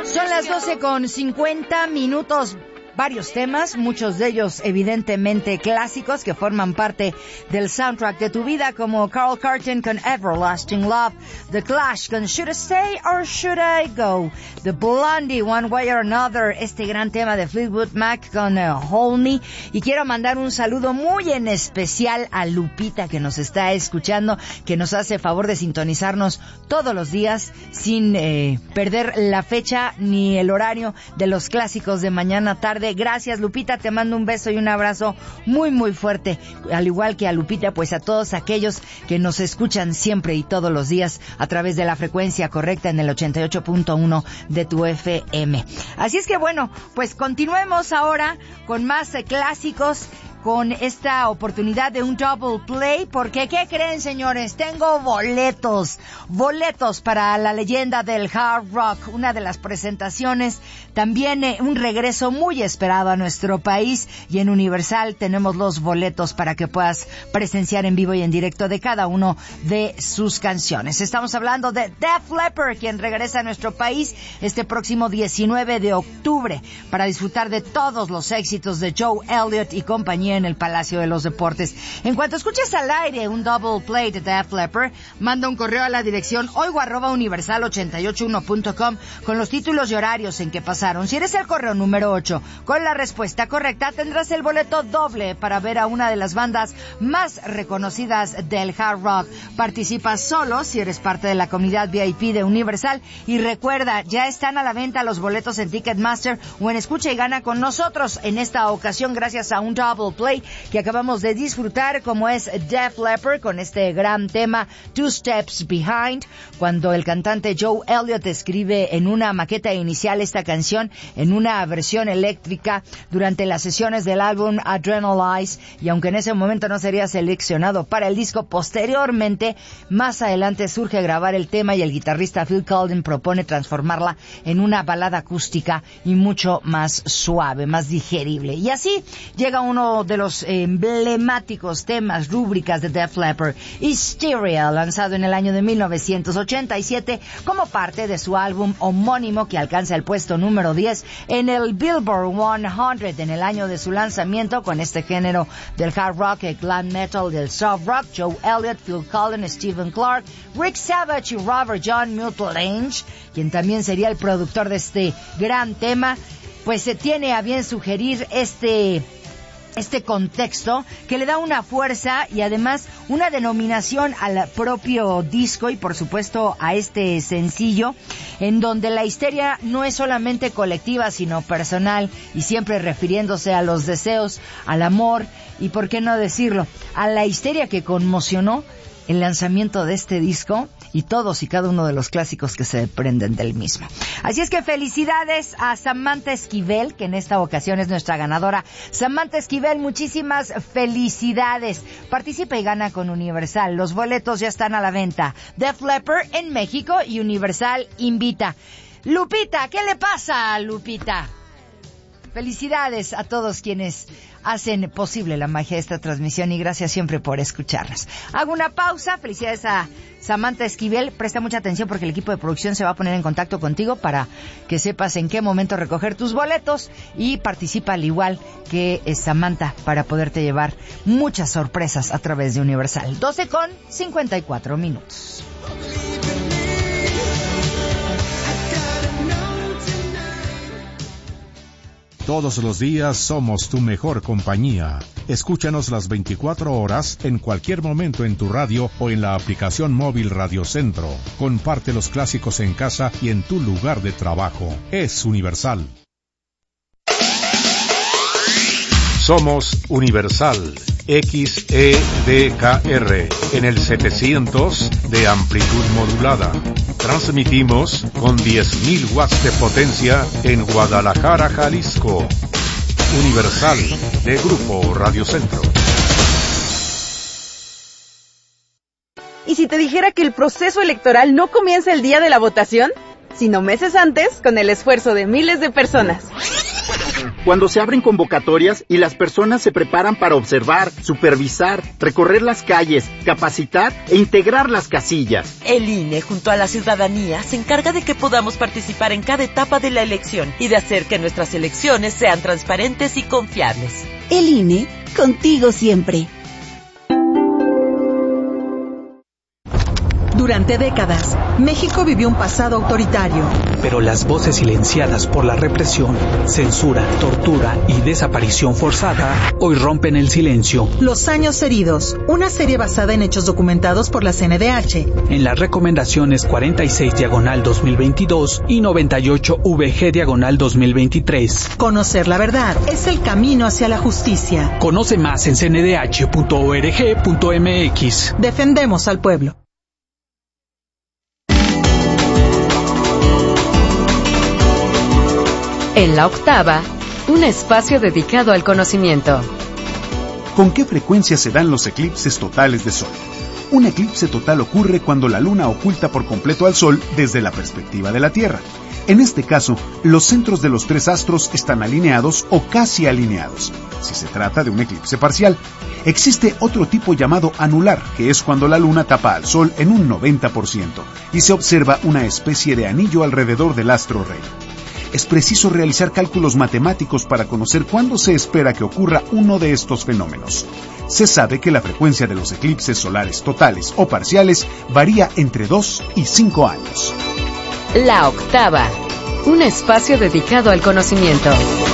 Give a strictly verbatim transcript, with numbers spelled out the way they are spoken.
Son las doce con cincuenta minutos. Varios temas, muchos de ellos evidentemente clásicos que forman parte del soundtrack de tu vida, como Carl Carlton con Everlasting Love, The Clash con Should I Stay or Should I Go, The Blondie, One Way or Another, este gran tema de Fleetwood Mac con uh, Hold Me. Y quiero mandar un saludo muy en especial a Lupita, que nos está escuchando, que nos hace favor de sintonizarnos todos los días sin eh, perder la fecha ni el horario de los clásicos de mañana tarde. Gracias, Lupita, te mando un beso y un abrazo muy muy fuerte, al igual que a Lupita, pues a todos aquellos que nos escuchan siempre y todos los días a través de la frecuencia correcta en el ochenta y ocho punto uno de tu F M. Así es que bueno, pues continuemos ahora con más eh, clásicos, con esta oportunidad de un double play, porque ¿qué creen, señores? Tengo boletos, boletos para la leyenda del hard rock, una de las presentaciones, también eh, un regreso muy esperado a nuestro país, y en Universal tenemos los boletos para que puedas presenciar en vivo y en directo de cada uno de sus canciones. Estamos hablando de Def Leppard, quien regresa a nuestro país este próximo diecinueve de octubre para disfrutar de todos los éxitos de Joe Elliott y compañía en el Palacio de los Deportes. En cuanto escuches al aire un double play de Def Leppard, manda un correo a la dirección oigo arroba universal ochenta y ocho uno punto com con los títulos y horarios en que pasaron. Si eres el correo número ocho con la respuesta correcta, tendrás el boleto doble para ver a una de las bandas más reconocidas del hard rock. Participa solo si eres parte de la comunidad V I P de Universal, y recuerda, ya están a la venta los boletos en Ticketmaster o en Escucha y Gana con nosotros. En esta ocasión, gracias a un double play que acabamos de disfrutar, como es Def Leppard con este gran tema Two Steps Behind, cuando el cantante Joe Elliott escribe en una maqueta inicial esta canción en una versión eléctrica durante las sesiones del álbum Adrenalize, y aunque en ese momento no sería seleccionado para el disco, posteriormente, más adelante, surge grabar el tema y el guitarrista Phil Colden propone transformarla en una balada acústica y mucho más suave, más digerible. Y así llega uno de los emblemáticos temas, rúbricas de Def Leppard, Hysteria, lanzado en el año de mil novecientos ochenta y siete como parte de su álbum homónimo, que alcanza el puesto número diez en el Billboard cien en el año de su lanzamiento. Con este género del hard rock, el glam metal, del soft rock, Joe Elliott, Phil Collen, Stephen Clark, Rick Savage y Robert John Muttlange, quien también sería el productor de este gran tema, pues se tiene a bien sugerir este este contexto que le da una fuerza y además una denominación al propio disco y por supuesto a este sencillo, en donde la histeria no es solamente colectiva sino personal, y siempre refiriéndose a los deseos, al amor y, por qué no decirlo, a la histeria que conmocionó el lanzamiento de este disco y todos y cada uno de los clásicos que se desprenden del mismo. Así es que felicidades a Samantha Esquivel, que en esta ocasión es nuestra ganadora. Samantha Esquivel, muchísimas felicidades. Participa y gana con Universal. Los boletos ya están a la venta. Def Leppard en México y Universal invita. Lupita, ¿qué le pasa a Lupita? Felicidades a todos quienes hacen posible la magia de esta transmisión, y gracias siempre por escucharnos. Hago una pausa. Felicidades a Samantha Esquivel. Presta mucha atención porque el equipo de producción se va a poner en contacto contigo para que sepas en qué momento recoger tus boletos, y participa al igual que Samantha para poderte llevar muchas sorpresas a través de Universal. doce con cincuenta y cuatro minutos. Todos los días somos tu mejor compañía. Escúchanos las veinticuatro horas en cualquier momento en tu radio o en la aplicación móvil Radio Centro. Comparte los clásicos en casa y en tu lugar de trabajo. Es Universal. Somos Universal. X E D K R en el setecientos de amplitud modulada. Transmitimos con diez mil watts de potencia en Guadalajara, Jalisco. Universal, de Grupo Radio Centro. ¿Y si te dijera que el proceso electoral no comienza el día de la votación, sino meses antes, con el esfuerzo de miles de personas? cuando se abren convocatorias y las personas se preparan para observar, supervisar, recorrer las calles, capacitar e integrar las casillas. El I N E, junto a la ciudadanía, se encarga de que podamos participar en cada etapa de la elección y de hacer que nuestras elecciones sean transparentes y confiables. El I N E, contigo siempre. Durante décadas, México vivió un pasado autoritario. Pero las voces silenciadas por la represión, censura, tortura y desaparición forzada hoy rompen el silencio. Los años heridos, una serie basada en hechos documentados por la C N D H. En las recomendaciones cuarenta y seis diagonal dos mil veintidós y noventa y ocho V G diagonal dos mil veintitrés. Conocer la verdad es el camino hacia la justicia. Conoce más en c n d h punto org punto m x. Defendemos al pueblo. En la octava, un espacio dedicado al conocimiento. ¿Con qué frecuencia se dan los eclipses totales de Sol? Un eclipse total ocurre cuando la Luna oculta por completo al Sol desde la perspectiva de la Tierra. En este caso, los centros de los tres astros están alineados o casi alineados, si se trata de un eclipse parcial. Existe otro tipo llamado anular, que es cuando la Luna tapa al Sol en un noventa por ciento y se observa una especie de anillo alrededor del astro rey. Es preciso realizar cálculos matemáticos para conocer cuándo se espera que ocurra uno de estos fenómenos. Se sabe que la frecuencia de los eclipses solares totales o parciales varía entre dos y cinco años. La octava, un espacio dedicado al conocimiento.